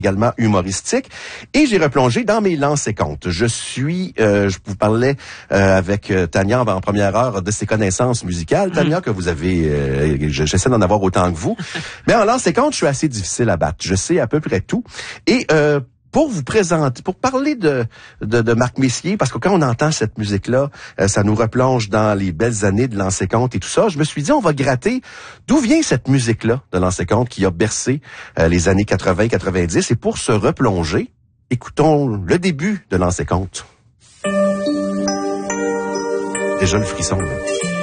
également humoristique. Et j'ai replongé dans mes lancers-comptes. Je vous parlais avec Tania en première heure de ses connaissances musicales. Tania, que vous avez, j'essaie d'en avoir autant que vous. Mais en lancers-comptes, je suis assez difficile à battre. Je sais à peu près tout. Et pour vous présenter, pour parler de Marc Messier, parce que quand on entend cette musique-là, ça nous replonge dans les belles années de Lancers Compte et tout ça. Je me suis dit, on va gratter d'où vient cette musique-là de Lancers Compte qui a bercé les années 80-90. Et pour se replonger, écoutons le début de Lancers Compte. Déjà le frisson, là.